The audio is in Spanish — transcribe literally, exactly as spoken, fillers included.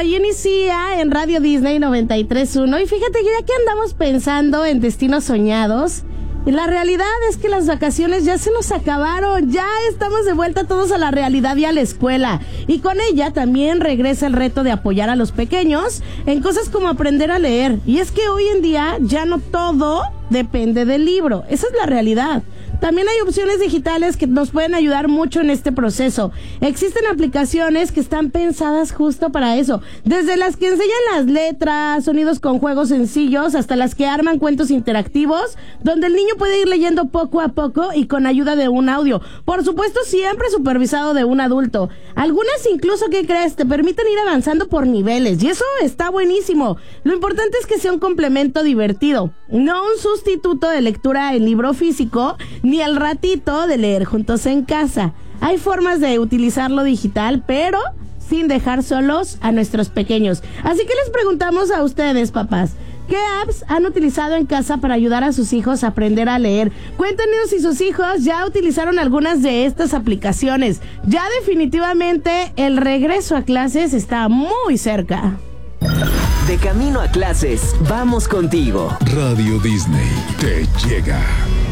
ahí inicia en Radio Disney noventa y tres punto uno. Y fíjate que ya que andamos pensando en destinos soñados, la realidad es que las vacaciones ya se nos acabaron. Ya estamos de vuelta todos a la realidad y a la escuela. Y con ella también regresa el reto de apoyar a los pequeños en cosas como aprender a leer. Y es que hoy en día ya no todo depende del libro. Esa es la realidad. También hay opciones digitales que nos pueden ayudar mucho en este proceso. Existen aplicaciones que están pensadas justo para eso. Desde las que enseñan las letras, sonidos con juegos sencillos, hasta las que arman cuentos interactivos, donde el niño puede ir leyendo poco a poco y con ayuda de un audio. Por supuesto, siempre supervisado de un adulto. Algunas incluso, ¿qué crees? Te permiten ir avanzando por niveles. Y eso está buenísimo. Lo importante es que sea un complemento divertido. No un sustituto de lectura en libro físico, ni el ratito de leer juntos en casa. Hay formas de utilizarlo digital, pero sin dejar solos a nuestros pequeños. Así que les preguntamos a ustedes, papás, ¿qué apps han utilizado en casa para ayudar a sus hijos a aprender a leer? Cuéntenos si sus hijos ya utilizaron algunas de estas aplicaciones. Ya definitivamente el regreso a clases está muy cerca. De camino a clases, vamos contigo. Radio Disney te llega.